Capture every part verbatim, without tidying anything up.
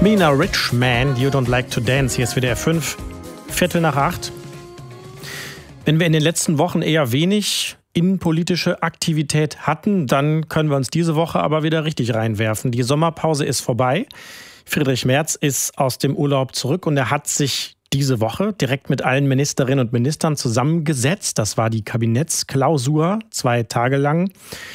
Mina Richman, You Don't Like to Dance. Hier ist W D R fünf, Viertel nach acht. Wenn wir in den letzten Wochen eher wenig innenpolitische Aktivität hatten, dann können wir uns diese Woche aber wieder richtig reinwerfen. Die Sommerpause ist vorbei. Friedrich Merz ist aus dem Urlaub zurück und er hat sich diese Woche direkt mit allen Ministerinnen und Ministern zusammengesetzt. Das war die Kabinettsklausur, zwei Tage lang.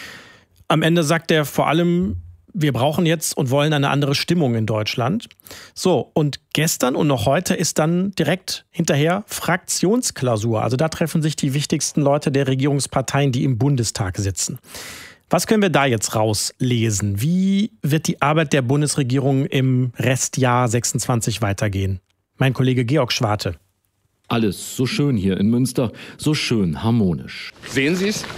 Am Ende sagt er vor allem, wir brauchen jetzt und wollen eine andere Stimmung in Deutschland. So, und gestern und noch heute ist dann direkt hinterher Fraktionsklausur. Also da treffen sich die wichtigsten Leute der Regierungsparteien, die im Bundestag sitzen. Was können wir da jetzt rauslesen? Wie wird die Arbeit der Bundesregierung im Restjahr sechsundzwanzig weitergehen? Mein Kollege Georg Schwarte. Alles so schön hier in Münster, so schön harmonisch. Sehen Sie es?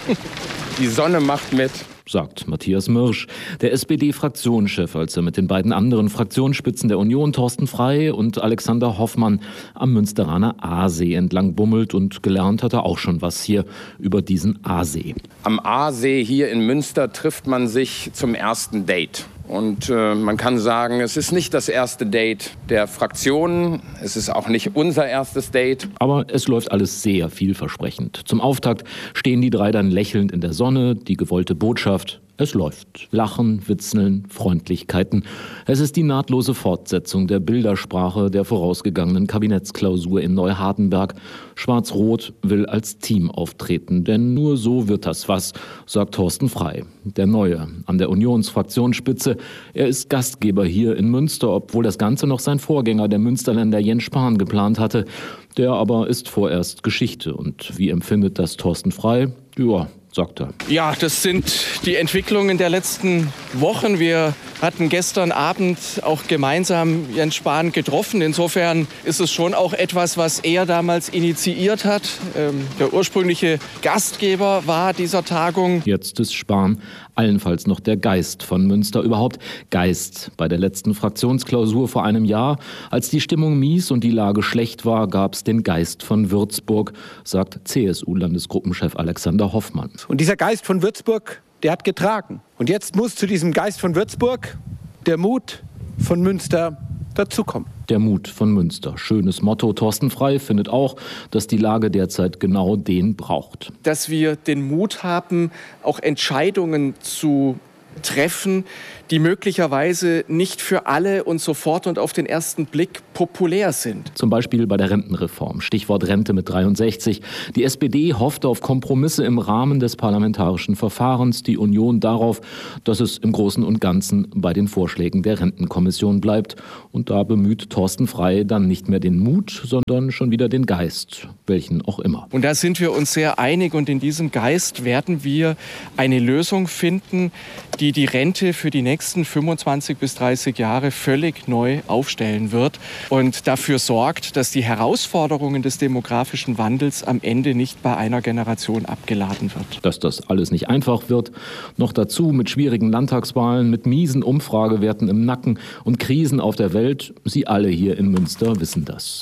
Die Sonne macht mit, sagt Matthias Mirsch, der S P D-Fraktionschef, als er mit den beiden anderen Fraktionsspitzen der Union, Thorsten Frey und Alexander Hoffmann, am Münsteraner Aasee entlang bummelt, und gelernt hat er auch schon was hier über diesen Aasee. Am Aasee hier in Münster trifft man sich zum ersten Date. Und äh, man kann sagen, es ist nicht das erste Date der Fraktionen, es ist auch nicht unser erstes Date. Aber es läuft alles sehr vielversprechend. Zum Auftakt stehen die drei dann lächelnd in der Sonne, die gewollte Botschaft: Es läuft. Lachen, Witzeln, Freundlichkeiten. Es ist die nahtlose Fortsetzung der Bildersprache der vorausgegangenen Kabinettsklausur in Neuhardenberg. Schwarz-Rot will als Team auftreten, denn nur so wird das was, sagt Thorsten Frey, der Neue an der Unionsfraktionsspitze. Er ist Gastgeber hier in Münster, obwohl das Ganze noch sein Vorgänger, der Münsterländer Jens Spahn, geplant hatte. Der aber ist vorerst Geschichte. Und wie empfindet das Thorsten Frey? Ja, sagt er. Ja, das sind die Entwicklungen der letzten Wochen. Wir hatten gestern Abend auch gemeinsam Jens Spahn getroffen. Insofern ist es schon auch etwas, was er damals initiiert hat. Ähm, der ursprüngliche Gastgeber war dieser Tagung. Jetzt ist Spahn allenfalls noch der Geist von Münster. Überhaupt Geist. Bei der letzten Fraktionsklausur vor einem Jahr, als die Stimmung mies und die Lage schlecht war, gab es den Geist von Würzburg, sagt C S U-Landesgruppenchef Alexander Hoffmann. Und dieser Geist von Würzburg, der hat getragen. Und jetzt muss zu diesem Geist von Würzburg der Mut von Münster dazukommen. Der Mut von Münster. Schönes Motto. Thorsten Frey findet auch, dass die Lage derzeit genau den braucht. Dass wir den Mut haben, auch Entscheidungen zu treffen, die möglicherweise nicht für alle und sofort und auf den ersten Blick populär sind. Zum Beispiel bei der Rentenreform. Stichwort Rente mit dreiundsechzig. Die S P D hofft auf Kompromisse im Rahmen des parlamentarischen Verfahrens. Die Union darauf, dass es im Großen und Ganzen bei den Vorschlägen der Rentenkommission bleibt. Und da bemüht Thorsten Frey dann nicht mehr den Mut, sondern schon wieder den Geist, welchen auch immer. Und da sind wir uns sehr einig, und in diesem Geist werden wir eine Lösung finden, die die Rente für die nächsten fünfundzwanzig bis dreißig Jahre völlig neu aufstellen wird und dafür sorgt, dass die Herausforderungen des demografischen Wandels am Ende nicht bei einer Generation abgeladen wird. Dass das alles nicht einfach wird, noch dazu mit schwierigen Landtagswahlen, mit miesen Umfragewerten im Nacken und Krisen auf der Welt, Sie alle hier in Münster wissen das.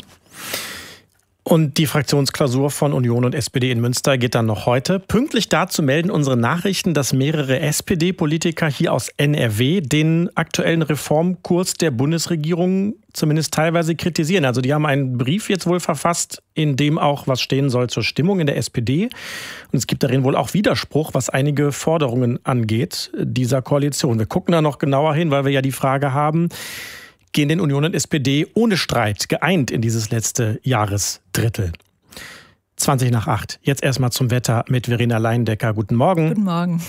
Und die Fraktionsklausur von Union und S P D in Münster geht dann noch heute. Pünktlich dazu melden unsere Nachrichten, dass mehrere S P D-Politiker hier aus N R W den aktuellen Reformkurs der Bundesregierung zumindest teilweise kritisieren. Also die haben einen Brief jetzt wohl verfasst, in dem auch was stehen soll zur Stimmung in der S P D. Und es gibt darin wohl auch Widerspruch, was einige Forderungen angeht dieser Koalition. Wir gucken da noch genauer hin, weil wir ja die Frage haben: Gehen denn Union und S P D ohne Streit geeint in dieses letzte Jahresdrittel? zwanzig nach acht. Jetzt erstmal zum Wetter mit Verena Leindecker. Guten Morgen. Guten Morgen.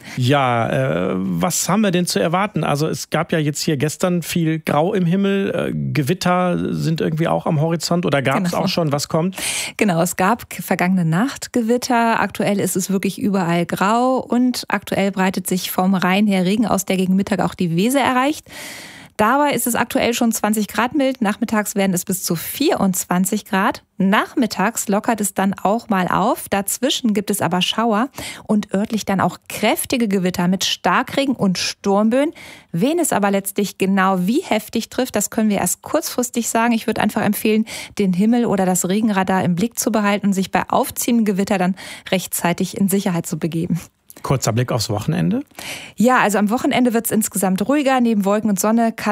Ja, äh, was haben wir denn zu erwarten? Also es gab ja jetzt hier gestern viel Grau im Himmel. Äh, Gewitter sind irgendwie auch am Horizont, oder gab es genau. auch schon? Was kommt? Genau, es gab vergangene Nacht Gewitter. Aktuell ist es wirklich überall grau, und aktuell breitet sich vom Rhein her Regen aus, der gegen Mittag auch die Weser erreicht. Dabei ist es aktuell schon zwanzig Grad mild. Nachmittags werden es bis zu vierundzwanzig Grad. Nachmittags lockert es dann auch mal auf. Dazwischen gibt es aber Schauer und örtlich dann auch kräftige Gewitter mit Starkregen und Sturmböen. Wen es aber letztlich genau wie heftig trifft, das können wir erst kurzfristig sagen. Ich würde einfach empfehlen, den Himmel oder das Regenradar im Blick zu behalten und sich bei aufziehenden Gewitter dann rechtzeitig in Sicherheit zu begeben. Kurzer Blick aufs Wochenende. Ja, also am Wochenende wird es insgesamt ruhiger. Neben Wolken und Sonne kann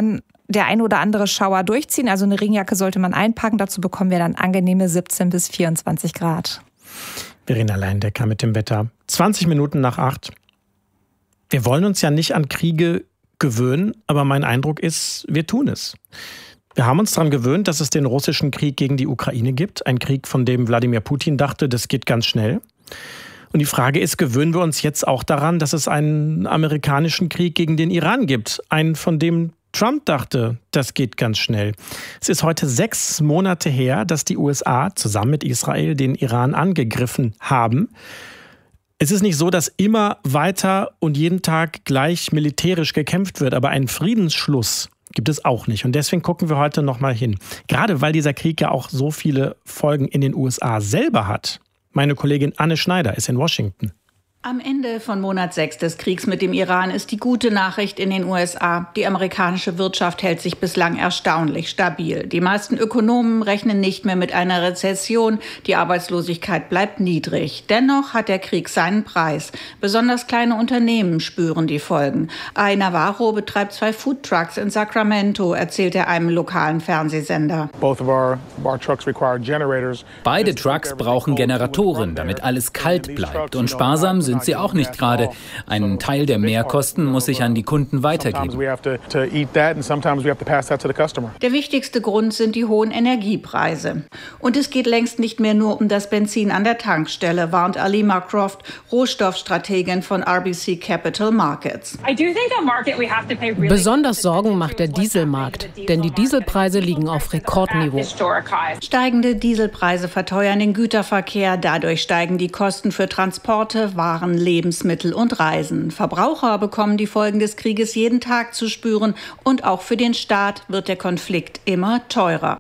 der ein oder andere Schauer durchziehen. Also eine Regenjacke sollte man einpacken. Dazu bekommen wir dann angenehme siebzehn bis vierundzwanzig Grad. Verena Leindecker mit dem Wetter. zwanzig Minuten nach acht. Wir wollen uns ja nicht an Kriege gewöhnen, aber mein Eindruck ist, wir tun es. Wir haben uns daran gewöhnt, dass es den russischen Krieg gegen die Ukraine gibt. Ein Krieg, von dem Wladimir Putin dachte, das geht ganz schnell. Und die Frage ist, gewöhnen wir uns jetzt auch daran, dass es einen amerikanischen Krieg gegen den Iran gibt? Einen, von dem Trump dachte, das geht ganz schnell. Es ist heute sechs Monate her, dass die U S A zusammen mit Israel den Iran angegriffen haben. Es ist nicht so, dass immer weiter und jeden Tag gleich militärisch gekämpft wird, aber einen Friedensschluss gibt es auch nicht. Und deswegen gucken wir heute noch mal hin. Gerade weil dieser Krieg ja auch so viele Folgen in den U S A selber hat. Meine Kollegin Anne Schneider ist in Washington. Am Ende von Monat sechs des Kriegs mit dem Iran ist die gute Nachricht in den U S A. Die amerikanische Wirtschaft hält sich bislang erstaunlich stabil. Die meisten Ökonomen rechnen nicht mehr mit einer Rezession. Die Arbeitslosigkeit bleibt niedrig. Dennoch hat der Krieg seinen Preis. Besonders kleine Unternehmen spüren die Folgen. A. Navarro betreibt zwei Foodtrucks in Sacramento, erzählt er einem lokalen Fernsehsender. Beide Trucks brauchen Generatoren, damit alles kalt bleibt. Und sparsam sind sie auch nicht gerade. Ein Teil der Mehrkosten muss ich an die Kunden weitergeben. Der wichtigste Grund sind die hohen Energiepreise. Und es geht längst nicht mehr nur um das Benzin an der Tankstelle, warnt Alima Croft, Rohstoffstrategin von R B C Capital Markets. Besonders Sorgen macht der Dieselmarkt, denn die Dieselpreise liegen auf Rekordniveau. Steigende Dieselpreise verteuern den Güterverkehr, dadurch steigen die Kosten für Transporte, Waren, Lebensmittel und Reisen. Verbraucher bekommen die Folgen des Krieges jeden Tag zu spüren und auch für den Staat wird der Konflikt immer teurer.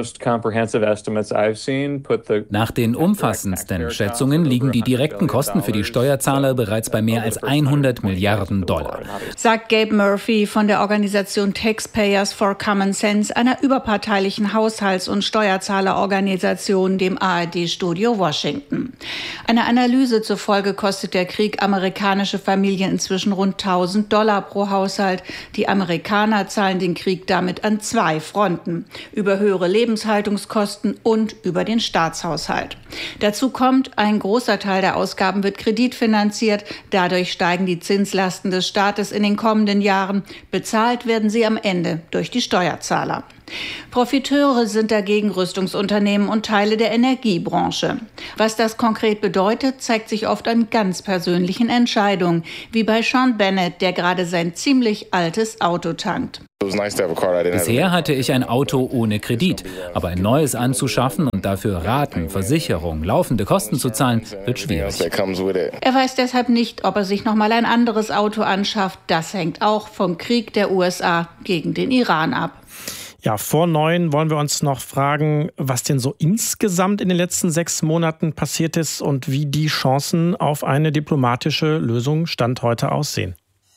Nach den umfassendsten Schätzungen liegen die direkten Kosten für die Steuerzahler bereits bei mehr als hundert Milliarden Dollar. Sagt Gabe Murphy von der Organisation Taxpayers for Common Sense, einer überparteilichen Haushalts- und Steuerzahlerorganisation, dem A R D-Studio Washington. Eine Analyse zufolge kostet der Krieg amerikanische Familien inzwischen rund tausend Dollar pro Haushalt. Die Amerikaner zahlen den Krieg damit an zwei Fronten: über höhere Lebenshaltungskosten und über den Staatshaushalt. Dazu kommt, ein großer Teil der Ausgaben wird kreditfinanziert. Dadurch steigen die Zinslasten des Staates in den kommenden Jahren. Bezahlt werden sie am Ende durch die Steuerzahler. Profiteure sind dagegen Rüstungsunternehmen und Teile der Energiebranche. Was das konkret bedeutet, zeigt sich oft an ganz persönlichen Entscheidungen, wie bei Sean Bennett, der gerade sein ziemlich altes Auto tankt. Bisher hatte ich ein Auto ohne Kredit, aber ein neues anzuschaffen und dafür Raten, Versicherung, laufende Kosten zu zahlen, wird schwierig. Er weiß deshalb nicht, ob er sich noch mal ein anderes Auto anschafft. Das hängt auch vom Krieg der U S A gegen den Iran ab. Ja, vor neun wollen wir uns noch fragen, was denn so insgesamt in den letzten sechs Monaten passiert ist und wie die Chancen auf eine diplomatische Lösung Stand heute aussehen.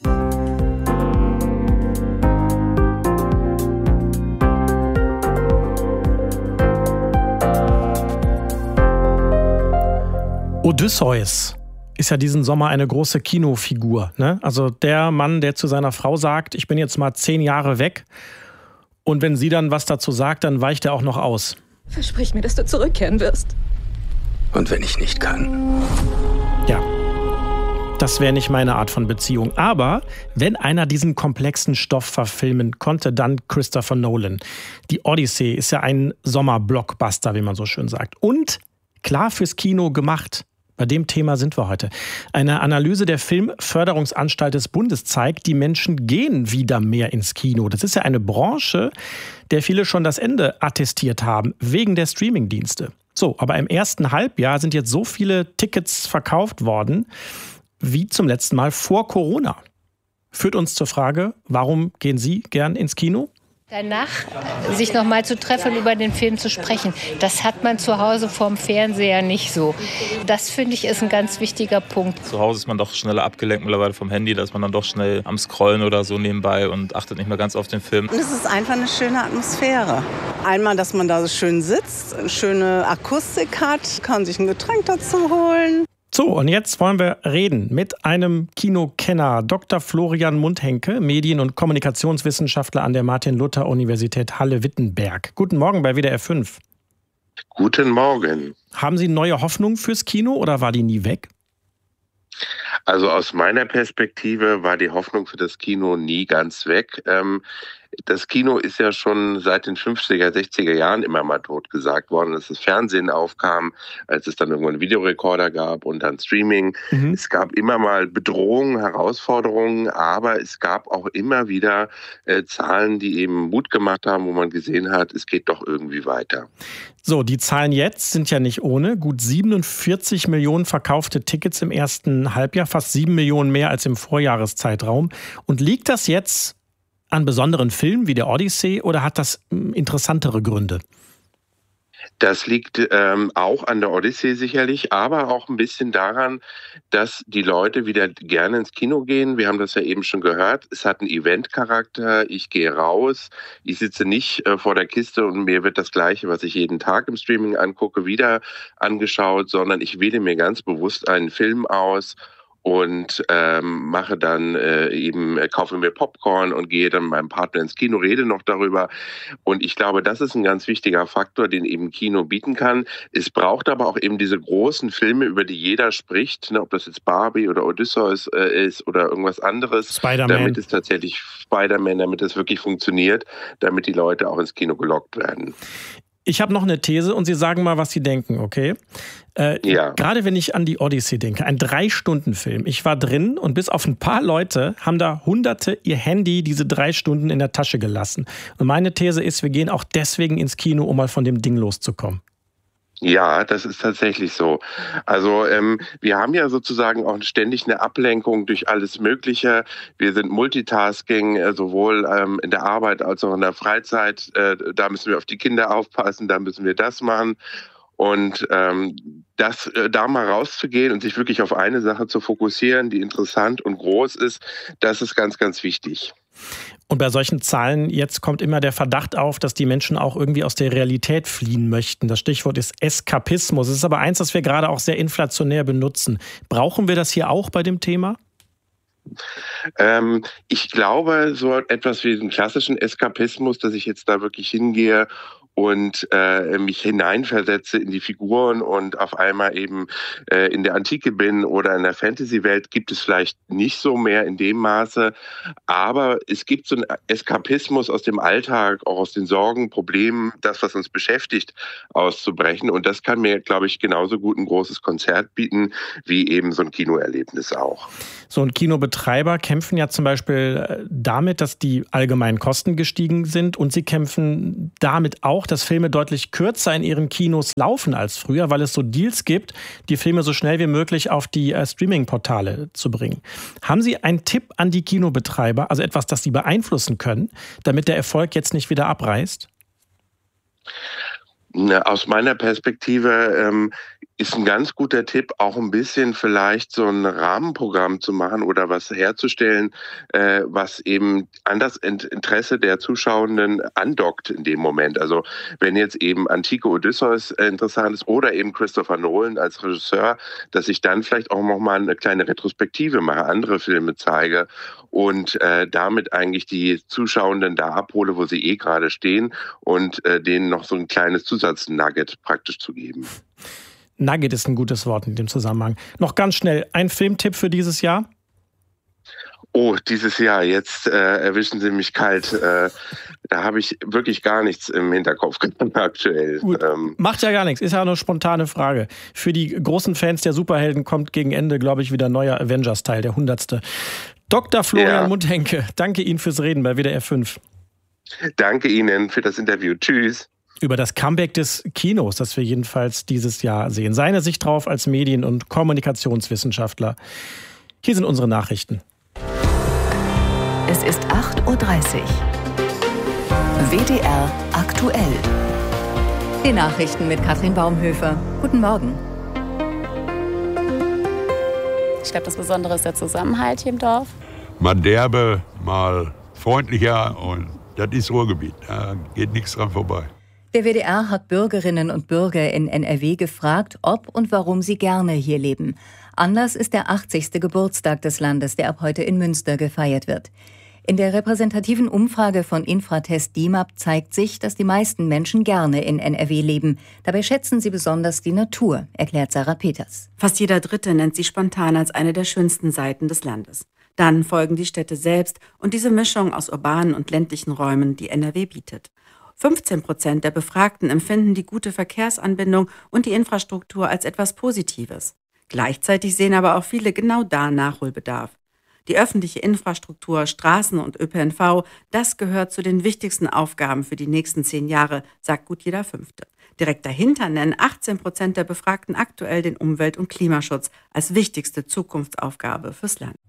Odysseus ist ja diesen Sommer eine große Kinofigur, ne? Also der Mann, der zu seiner Frau sagt, ich bin jetzt mal zehn Jahre weg. Und wenn sie dann was dazu sagt, dann weicht er auch noch aus. Versprich mir, dass du zurückkehren wirst. Und wenn ich nicht kann? Ja, das wäre nicht meine Art von Beziehung. Aber wenn einer diesen komplexen Stoff verfilmen konnte, dann Christopher Nolan. Die Odyssey ist ja ein Sommerblockbuster, wie man so schön sagt. Und klar fürs Kino gemacht. Bei dem Thema sind wir heute. Eine Analyse der Filmförderungsanstalt des Bundes zeigt, die Menschen gehen wieder mehr ins Kino. Das ist ja eine Branche, der viele schon das Ende attestiert haben, wegen der Streamingdienste. So, aber im ersten Halbjahr sind jetzt so viele Tickets verkauft worden, wie zum letzten Mal vor Corona. Führt uns zur Frage, warum gehen Sie gern ins Kino? Danach sich noch mal zu treffen, über den Film zu sprechen, das hat man zu Hause vorm Fernseher nicht so. Das, finde ich, ist ein ganz wichtiger Punkt. Zu Hause ist man doch schneller abgelenkt mittlerweile vom Handy, da ist man dann doch schnell am Scrollen oder so nebenbei und achtet nicht mehr ganz auf den Film. Es ist einfach eine schöne Atmosphäre. Einmal, dass man da so schön sitzt, eine schöne Akustik hat, kann sich ein Getränk dazu holen. So, und jetzt wollen wir reden mit einem Kinokenner, Doktor Florian Mundhenke, Medien- und Kommunikationswissenschaftler an der Martin-Luther-Universität Halle-Wittenberg. Guten Morgen bei W D R fünf. Guten Morgen. Haben Sie neue Hoffnung fürs Kino oder war die nie weg? Also aus meiner Perspektive war die Hoffnung für das Kino nie ganz weg. Ähm, das Kino ist ja schon seit den fünfziger, sechziger Jahren immer mal totgesagt worden, als das Fernsehen aufkam, als es dann irgendwann Videorekorder gab und dann Streaming. Mhm. Es gab immer mal Bedrohungen, Herausforderungen, aber es gab auch immer wieder äh, Zahlen, die eben Mut gemacht haben, wo man gesehen hat, es geht doch irgendwie weiter. So, die Zahlen jetzt sind ja nicht ohne. Gut siebenundvierzig Millionen verkaufte Tickets im ersten Halbjahr, fast sieben Millionen mehr als im Vorjahreszeitraum. Und liegt das jetzt an besonderen Filmen wie der Odyssee oder hat das interessantere Gründe? Das liegt ähm, auch an der Odyssee sicherlich, aber auch ein bisschen daran, dass die Leute wieder gerne ins Kino gehen. Wir haben das ja eben schon gehört. Es hat einen Eventcharakter. Ich gehe raus. Ich sitze nicht äh, vor der Kiste und mir wird das Gleiche, was ich jeden Tag im Streaming angucke, wieder angeschaut, sondern ich wähle mir ganz bewusst einen Film aus und ähm, mache dann äh, eben, äh, kaufe mir Popcorn und gehe dann mit meinem Partner ins Kino, rede noch darüber. Und ich glaube, das ist ein ganz wichtiger Faktor, den eben Kino bieten kann. Es braucht aber auch eben diese großen Filme, über die jeder spricht, ne, ob das jetzt Barbie oder Odysseus äh, ist oder irgendwas anderes. Spider-Man. Damit es tatsächlich Spider-Man, damit es wirklich funktioniert, damit die Leute auch ins Kino gelockt werden. Ich habe noch eine These und Sie sagen mal, was Sie denken, okay? Äh, ja. Gerade wenn ich an die Odyssey denke, ein Drei-Stunden-Film. Ich war drin und bis auf ein paar Leute haben da Hunderte ihr Handy diese drei Stunden in der Tasche gelassen. Und meine These ist, wir gehen auch deswegen ins Kino, um mal von dem Ding loszukommen. Ja, das ist tatsächlich so. Also ähm, wir haben ja sozusagen auch ständig eine Ablenkung durch alles Mögliche. Wir sind Multitasking, äh, sowohl ähm, in der Arbeit als auch in der Freizeit. Äh, da müssen wir auf die Kinder aufpassen, da müssen wir das machen. Und ähm, das, äh, da mal rauszugehen und sich wirklich auf eine Sache zu fokussieren, die interessant und groß ist, das ist ganz, ganz wichtig. Und bei solchen Zahlen, jetzt kommt immer der Verdacht auf, dass die Menschen auch irgendwie aus der Realität fliehen möchten. Das Stichwort ist Eskapismus. Es ist aber eins, das wir gerade auch sehr inflationär benutzen. Brauchen wir das hier auch bei dem Thema? Ähm, ich glaube, so etwas wie den klassischen Eskapismus, dass ich jetzt da wirklich hingehe und äh, mich hineinversetze in die Figuren und auf einmal eben äh, in der Antike bin oder in der Fantasy-Welt, gibt es vielleicht nicht so mehr in dem Maße. Aber es gibt so einen Eskapismus aus dem Alltag, auch aus den Sorgen, Problemen, das, was uns beschäftigt, auszubrechen. Und das kann mir, glaube ich, genauso gut ein großes Konzert bieten, wie eben so ein Kinoerlebnis auch. So ein Kinobetreiber kämpfen ja zum Beispiel damit, dass die allgemeinen Kosten gestiegen sind und sie kämpfen damit auch, dass Filme deutlich kürzer in ihren Kinos laufen als früher, weil es so Deals gibt, die Filme so schnell wie möglich auf die äh, Streaming-Portale zu bringen. Haben Sie einen Tipp an die Kinobetreiber, also etwas, das Sie beeinflussen können, damit der Erfolg jetzt nicht wieder abreißt? Aus meiner Perspektive ähm, ist ein ganz guter Tipp, auch ein bisschen vielleicht so ein Rahmenprogramm zu machen oder was herzustellen, äh, was eben an das Interesse der Zuschauenden andockt in dem Moment. Also wenn jetzt eben Antike Odysseus interessant ist oder eben Christopher Nolan als Regisseur, dass ich dann vielleicht auch noch mal eine kleine Retrospektive mache, andere Filme zeige und äh, damit eigentlich die Zuschauenden da abhole, wo sie eh gerade stehen und äh, denen noch so ein kleines Zusatznugget praktisch zu geben. Nugget ist ein gutes Wort in dem Zusammenhang. Noch ganz schnell, ein Filmtipp für dieses Jahr? Oh, dieses Jahr, jetzt äh, erwischen Sie mich kalt. Äh, da habe ich wirklich gar nichts im Hinterkopf aktuell. Gut. Ähm. Macht ja gar nichts, ist ja eine spontane Frage. Für die großen Fans der Superhelden kommt gegen Ende, glaube ich, wieder ein neuer Avengers-Teil, der hundertste. Doktor Florian ja. Mundhenke, danke Ihnen fürs Reden bei W D R fünf. Danke Ihnen für das Interview. Tschüss. Über das Comeback des Kinos, das wir jedenfalls dieses Jahr sehen. Seine Sicht drauf als Medien- und Kommunikationswissenschaftler. Hier sind unsere Nachrichten. Es ist acht Uhr dreißig. W D R aktuell. Die Nachrichten mit Katrin Baumhöfer. Guten Morgen. Ich glaube, das Besondere ist der Zusammenhalt hier im Dorf. Mal derbe, mal freundlicher und das ist Ruhrgebiet. Da geht nichts dran vorbei. Der W D R hat Bürgerinnen und Bürger in N R W gefragt, ob und warum sie gerne hier leben. Anlass ist der achtzigste Geburtstag des Landes, der ab heute in Münster gefeiert wird. In der repräsentativen Umfrage von Infratest D I M A P zeigt sich, dass die meisten Menschen gerne in N R W leben. Dabei schätzen sie besonders die Natur, erklärt Sarah Peters. Fast jeder Dritte nennt sie spontan als eine der schönsten Seiten des Landes. Dann folgen die Städte selbst und diese Mischung aus urbanen und ländlichen Räumen, die N R W bietet. fünfzehn Prozent der Befragten empfinden die gute Verkehrsanbindung und die Infrastruktur als etwas Positives. Gleichzeitig sehen aber auch viele genau da Nachholbedarf. Die öffentliche Infrastruktur, Straßen und Ö P N V, das gehört zu den wichtigsten Aufgaben für die nächsten zehn Jahre, sagt gut jeder Fünfte. Direkt dahinter nennen achtzehn Prozent der Befragten aktuell den Umwelt- und Klimaschutz als wichtigste Zukunftsaufgabe fürs Land.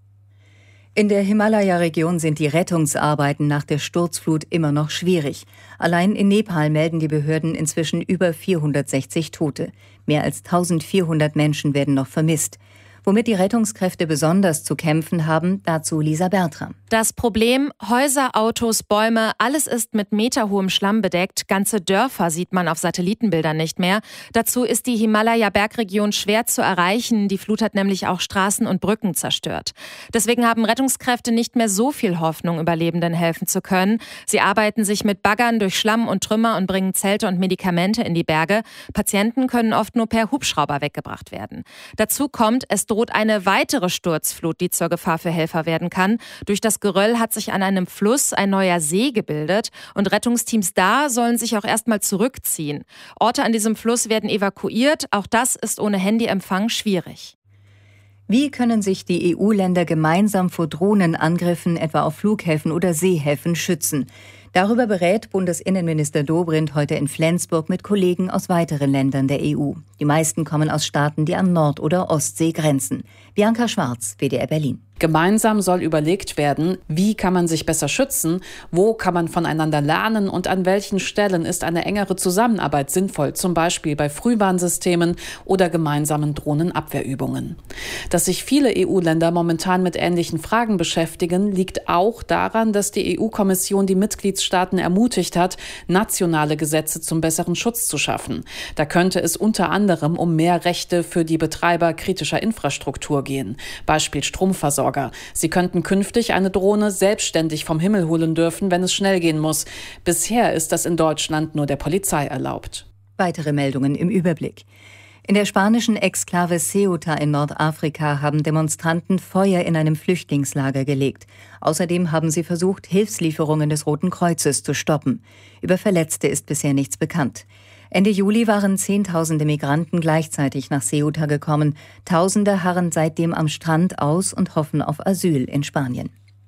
In der Himalaya-Region sind die Rettungsarbeiten nach der Sturzflut immer noch schwierig. Allein in Nepal melden die Behörden inzwischen über vierhundertsechzig Tote. Mehr als eintausendvierhundert Menschen werden noch vermisst. Womit die Rettungskräfte besonders zu kämpfen haben, dazu Lisa Bertram. Das Problem: Häuser, Autos, Bäume, alles ist mit meterhohem Schlamm bedeckt. Ganze Dörfer sieht man auf Satellitenbildern nicht mehr. Dazu ist die Himalaya-Bergregion schwer zu erreichen. Die Flut hat nämlich auch Straßen und Brücken zerstört. Deswegen haben Rettungskräfte nicht mehr so viel Hoffnung, Überlebenden helfen zu können. Sie arbeiten sich mit Baggern durch Schlamm und Trümmer und bringen Zelte und Medikamente in die Berge. Patienten können oft nur per Hubschrauber weggebracht werden. Dazu kommt, es droht eine weitere Sturzflut, die zur Gefahr für Helfer werden kann. Durch das Geröll hat sich an einem Fluss ein neuer See gebildet und Rettungsteams da sollen sich auch erstmal zurückziehen. Orte an diesem Fluss werden evakuiert. Auch das ist ohne Handyempfang schwierig. Wie können sich die E U-Länder gemeinsam vor Drohnenangriffen, etwa auf Flughäfen oder Seehäfen, schützen? Darüber berät Bundesinnenminister Dobrindt heute in Flensburg mit Kollegen aus weiteren Ländern der E U. Die meisten kommen aus Staaten, die an Nord- oder Ostsee grenzen. Bianca Schwarz, W D R Berlin. Gemeinsam soll überlegt werden, wie kann man sich besser schützen, wo kann man voneinander lernen und an welchen Stellen ist eine engere Zusammenarbeit sinnvoll, zum Beispiel bei Frühwarnsystemen oder gemeinsamen Drohnenabwehrübungen. Dass sich viele E U-Länder momentan mit ähnlichen Fragen beschäftigen, liegt auch daran, dass die E U-Kommission die Mitgliedstaaten ermutigt hat, nationale Gesetze zum besseren Schutz zu schaffen. Da könnte es unter anderem um mehr Rechte für die Betreiber kritischer Infrastruktur gehen, Beispiel Stromversorgung. Sie könnten künftig eine Drohne selbstständig vom Himmel holen dürfen, wenn es schnell gehen muss. Bisher ist das in Deutschland nur der Polizei erlaubt. Weitere Meldungen im Überblick. In der spanischen Exklave Ceuta in Nordafrika haben Demonstranten Feuer in einem Flüchtlingslager gelegt. Außerdem haben sie versucht, Hilfslieferungen des Roten Kreuzes zu stoppen. Über Verletzte ist bisher nichts bekannt. Ende Juli waren Zehntausende Migranten gleichzeitig nach Ceuta gekommen. Tausende harren seitdem am Strand aus und hoffen auf Asyl in Spanien.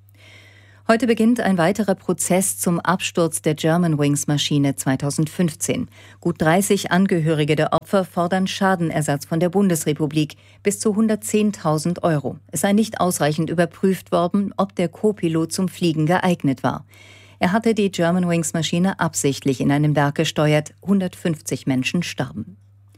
Heute beginnt ein weiterer Prozess zum Absturz der Germanwings-Maschine zweitausendfünfzehn. Gut dreißig Angehörige der Opfer fordern Schadenersatz von der Bundesrepublik bis zu hundertzehntausend Euro. Es sei nicht ausreichend überprüft worden, ob der Co-Pilot zum Fliegen geeignet war. Er hatte die Germanwings-Maschine absichtlich in einen Berg gesteuert. hundertfünfzig Menschen starben.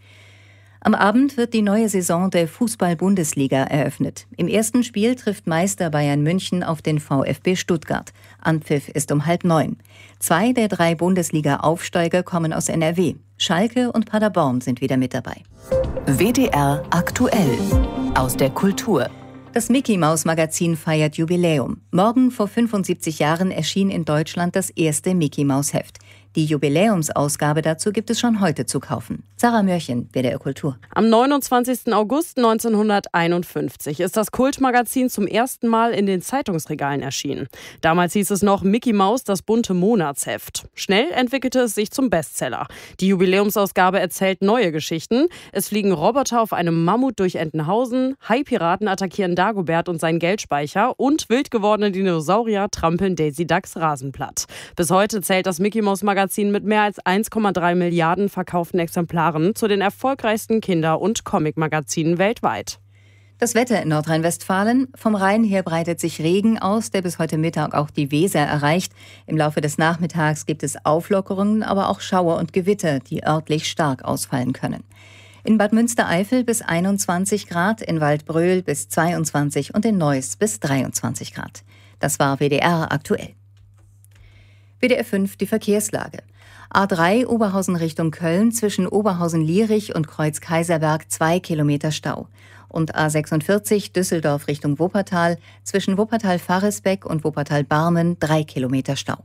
Am Abend wird die neue Saison der Fußball-Bundesliga eröffnet. Im ersten Spiel trifft Meister Bayern München auf den VfB Stuttgart. Anpfiff ist um halb neun. Zwei der drei Bundesliga-Aufsteiger kommen aus N R W. Schalke und Paderborn sind wieder mit dabei. W D R aktuell aus der Kultur. Das Mickey-Maus-Magazin feiert Jubiläum. Morgen vor fünfundsiebzig Jahren erschien in Deutschland das erste Mickey-Maus-Heft. Die Jubiläumsausgabe dazu gibt es schon heute zu kaufen. Sarah Mörchen, W D R Kultur. Am neunundzwanzigsten August neunzehnhunderteinundfünfzig ist das Kultmagazin zum ersten Mal in den Zeitungsregalen erschienen. Damals hieß es noch Mickey Maus, das bunte Monatsheft. Schnell entwickelte es sich zum Bestseller. Die Jubiläumsausgabe erzählt neue Geschichten. Es fliegen Roboter auf einem Mammut durch Entenhausen, Haipiraten attackieren Dagobert und seinen Geldspeicher und wild gewordene Dinosaurier trampeln Daisy Ducks Rasenplatt. Bis heute zählt das Mickey Maus Magazin mit mehr als eins Komma drei Milliarden verkauften Exemplaren zu den erfolgreichsten Kinder- und Comic-Magazinen weltweit. Das Wetter in Nordrhein-Westfalen. Vom Rhein her breitet sich Regen aus, der bis heute Mittag auch die Weser erreicht. Im Laufe des Nachmittags gibt es Auflockerungen, aber auch Schauer und Gewitter, die örtlich stark ausfallen können. In Bad Münstereifel bis einundzwanzig Grad, in Waldbröl bis zweiundzwanzig und in Neuss bis dreiundzwanzig Grad. Das war W D R aktuell. W D R fünf die Verkehrslage. A drei Oberhausen Richtung Köln zwischen Oberhausen-Lierich und Kreuz-Kaiserberg zwei Kilometer Stau. Und A sechsundvierzig Düsseldorf Richtung Wuppertal zwischen Wuppertal-Varresbeck und Wuppertal-Barmen drei Kilometer Stau.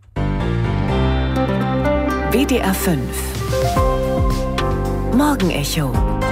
W D R fünf Morgenecho.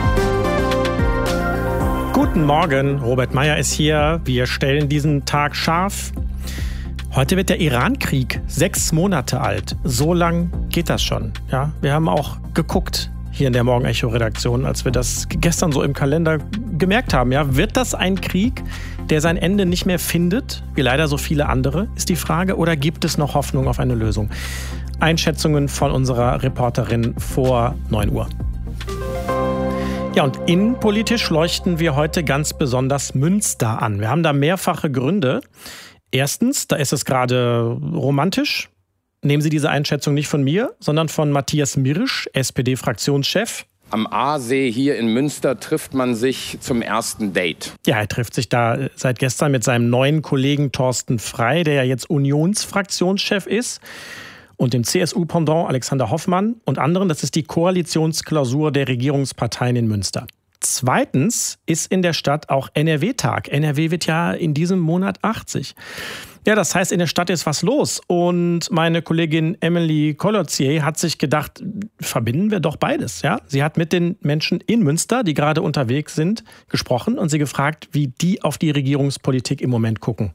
Guten Morgen, Robert Meyer ist hier. Wir stellen diesen Tag scharf. Heute wird der Iran-Krieg sechs Monate alt. So lang geht das schon. Ja, wir haben auch geguckt hier in der Morgenecho-Redaktion, als wir das gestern so im Kalender gemerkt haben. Ja, wird das ein Krieg, der sein Ende nicht mehr findet, wie leider so viele andere, ist die Frage. Oder gibt es noch Hoffnung auf eine Lösung? Einschätzungen von unserer Reporterin vor neun Uhr. Ja, und innenpolitisch leuchten wir heute ganz besonders Münster an. Wir haben da mehrfache Gründe. Erstens, da ist es gerade romantisch. Nehmen Sie diese Einschätzung nicht von mir, sondern von Matthias Mirsch, S P D-Fraktionschef. Am Aasee hier in Münster trifft man sich zum ersten Date. Ja, er trifft sich da seit gestern mit seinem neuen Kollegen Thorsten Frey, der ja jetzt Unionsfraktionschef ist. Und dem C S U-Pendant Alexander Hoffmann und anderen. Das ist die Koalitionsklausur der Regierungsparteien in Münster. Zweitens ist in der Stadt auch N R W-Tag. N R W wird ja in diesem Monat achtzig. Ja, das heißt, in der Stadt ist was los. Und meine Kollegin Emily Collotzier hat sich gedacht, verbinden wir doch beides. Ja? Sie hat mit den Menschen in Münster, die gerade unterwegs sind, gesprochen und sie gefragt, wie die auf die Regierungspolitik im Moment gucken.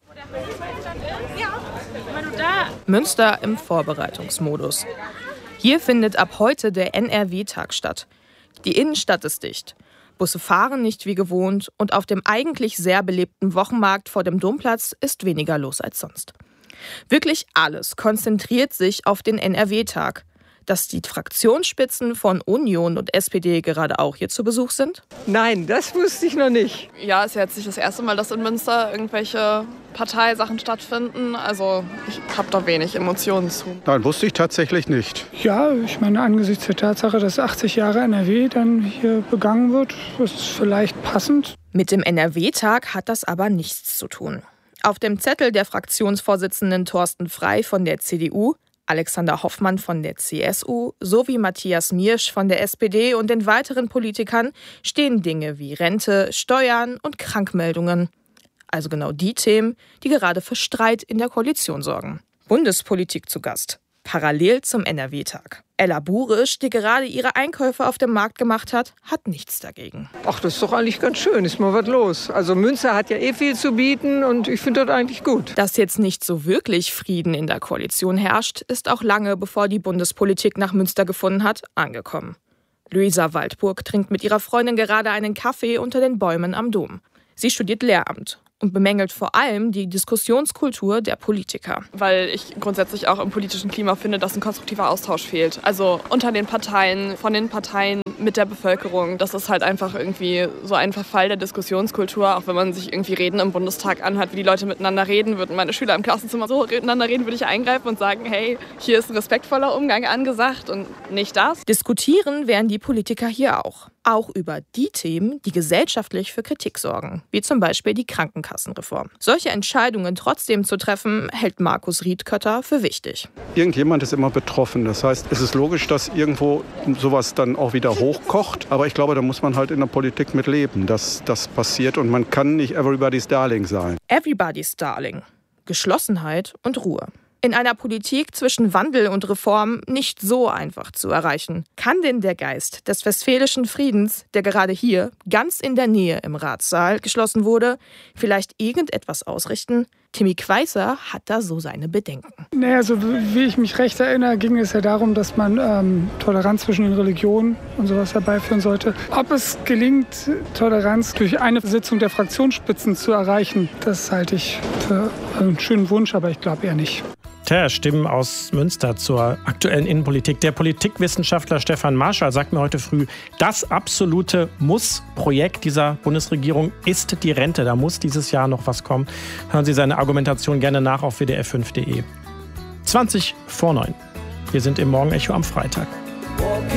Münster im Vorbereitungsmodus. Hier findet ab heute der N R W-Tag statt. Die Innenstadt ist dicht. Busse fahren nicht wie gewohnt und auf dem eigentlich sehr belebten Wochenmarkt vor dem Domplatz ist weniger los als sonst. Wirklich alles konzentriert sich auf den N R W-Tag. Dass die Fraktionsspitzen von Union und S P D gerade auch hier zu Besuch sind? Nein, das wusste ich noch nicht. Ja, ist jetzt nicht das erste Mal, dass in Münster irgendwelche Parteisachen stattfinden. Also ich habe da wenig Emotionen zu. Nein, wusste ich tatsächlich nicht. Ja, ich meine, angesichts der Tatsache, dass achtzig Jahre N R W dann hier begangen wird, ist es vielleicht passend. Mit dem N R W-Tag hat das aber nichts zu tun. Auf dem Zettel der Fraktionsvorsitzenden Thorsten Frey von der C D U, Alexander Hoffmann von der C S U sowie Matthias Mirsch von der S P D und den weiteren Politikern stehen Dinge wie Rente, Steuern und Krankmeldungen. Also genau die Themen, die gerade für Streit in der Koalition sorgen. Bundespolitik zu Gast. Parallel zum N R W-Tag. Ella Burisch, die gerade ihre Einkäufe auf dem Markt gemacht hat, hat nichts dagegen. Ach, das ist doch eigentlich ganz schön, ist mal was los. Also Münster hat ja eh viel zu bieten und ich finde das eigentlich gut. Dass jetzt nicht so wirklich Frieden in der Koalition herrscht, ist auch lange bevor die Bundespolitik nach Münster gefunden hat, angekommen. Luisa Waldburg trinkt mit ihrer Freundin gerade einen Kaffee unter den Bäumen am Dom. Sie studiert Lehramt und bemängelt vor allem die Diskussionskultur der Politiker. Weil ich grundsätzlich auch im politischen Klima finde, dass ein konstruktiver Austausch fehlt. Also unter den Parteien, von den Parteien mit der Bevölkerung. Das ist halt einfach irgendwie so ein Verfall der Diskussionskultur. Auch wenn man sich irgendwie Reden im Bundestag anhört, wie die Leute miteinander reden, würden meine Schüler im Klassenzimmer so miteinander reden, würde ich eingreifen und sagen, hey, hier ist ein respektvoller Umgang angesagt und nicht das. Diskutieren werden die Politiker hier auch. Auch über die Themen, die gesellschaftlich für Kritik sorgen, wie zum Beispiel die Krankenkassenreform. Solche Entscheidungen trotzdem zu treffen, hält Markus Riedkötter für wichtig. Irgendjemand ist immer betroffen. Das heißt, es ist logisch, dass irgendwo sowas dann auch wieder hochkocht. Aber ich glaube, da muss man halt in der Politik mit leben, dass das passiert. Und man kann nicht everybody's darling sein. Everybody's darling. Geschlossenheit und Ruhe. In einer Politik zwischen Wandel und Reform nicht so einfach zu erreichen. Kann denn der Geist des westfälischen Friedens, der gerade hier, ganz in der Nähe im Ratssaal geschlossen wurde, vielleicht irgendetwas ausrichten? Timmy Queißer hat da so seine Bedenken. Naja, also wie ich mich recht erinnere, ging es ja darum, dass man ähm, Toleranz zwischen den Religionen und sowas herbeiführen sollte. Ob es gelingt, Toleranz durch eine Sitzung der Fraktionsspitzen zu erreichen, das halte ich für einen schönen Wunsch, aber ich glaube eher nicht. Tja, Stimmen aus Münster zur aktuellen Innenpolitik. Der Politikwissenschaftler Stefan Marschall sagt mir heute früh, das absolute Muss-Projekt dieser Bundesregierung ist die Rente. Da muss dieses Jahr noch was kommen. Hören Sie seine Argumentation gerne nach auf w d r fünf punkt d e. zwanzig vor neun. Wir sind im Morgenecho am Freitag.